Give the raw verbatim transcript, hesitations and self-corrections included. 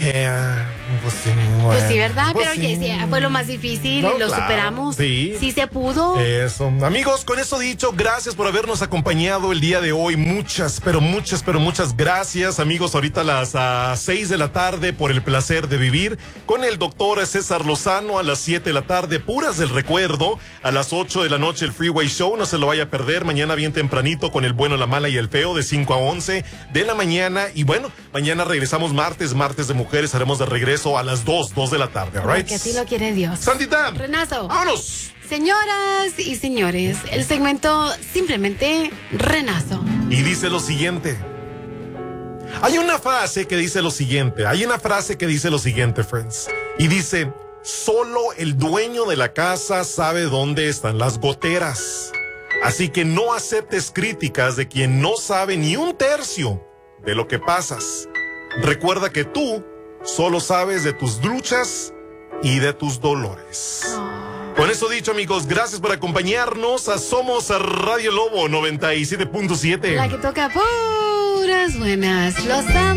Eh, pues sí, bueno, Pues sí, ¿verdad? pues Pero sí. oye, sí, fue lo más difícil No, y lo claro, superamos. sí. Sí se pudo. Eso. Amigos, con eso dicho, gracias por habernos acompañado el día de hoy. Muchas, pero muchas, pero muchas gracias, amigos. Ahorita a las uh, seis de la tarde por el placer de vivir con el doctor César Lozano. A las siete de la tarde, puras del recuerdo. A las ocho de la noche, el Freeway Show. No se lo vaya a perder. Mañana bien tempranito con el bueno, la mala y el feo de cinco a once de la mañana. Y bueno, mañana regresamos martes, martes de mujeres. Haremos de regreso a las dos, dos de la tarde, ¿right? Porque así lo quiere Dios. Santita. Renazo. ¡Vámonos! Señoras y señores, el segmento simplemente Renazo. Y dice lo siguiente. Hay una frase que dice lo siguiente. Hay una frase que dice lo siguiente, friends. Y dice, solo el dueño de la casa sabe dónde están las goteras. Así que no aceptes críticas de quien no sabe ni un tercio de lo que pasas. Recuerda que tú solo sabes de tus luchas y de tus dolores. Oh. Con eso dicho, amigos, gracias por acompañarnos a Somos Radio Lobo noventa y siete punto siete. La que toca puras buenas. Los amo.